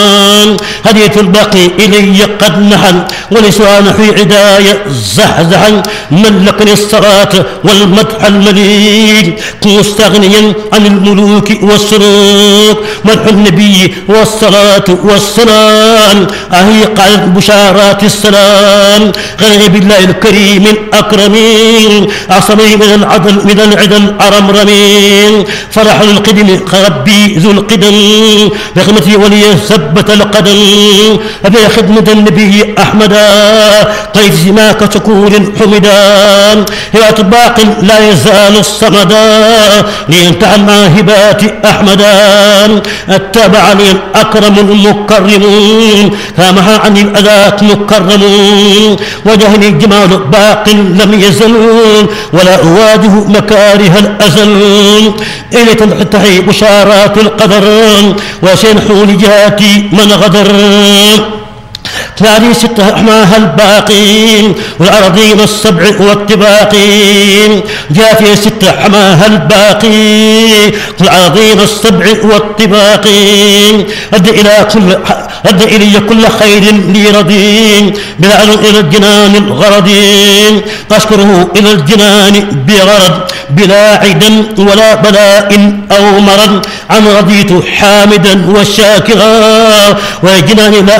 هديت الباقي إلي قد نحل ولسان في عداية زحزحا ملكني الصلاة والمدح المليك مستغنيا عن الملوك والسلوك مدح النبي والصلاة والسلام أهي قعدت بشارات السلام غني بالله الكريم الأكرمين عصمي من العدل الأرمرمين فرح القدم ربي ذو القدم بخدمتي ولي ثبت القدم أبي خدمة النبي أحمدا قيد سماك شكور حمدا يا باق لا يزال الصمدا لينتهى الماهبات أحمدا اتبعني الأكرم المكرم فامها عن الأذات مكرم وجهني جمال باق لم يزل ولا أواجه مكاره الأزل إلي تنتهي بشارات القدر وسينحو لجهاتي من غدر ثاني ستة أحماها الباقين والأراضين السبع والطباقين جاء في ستة أحماها الباقين والأراضين السبع والطباقين أدى إلي كل خير لي رضين بالعلم إلى الجنان الغرضين أشكره إلى الجنان بغرض بلا عدا ولا بلاء أو مرض عن رضيت حامدا وشاكرا وجنان لا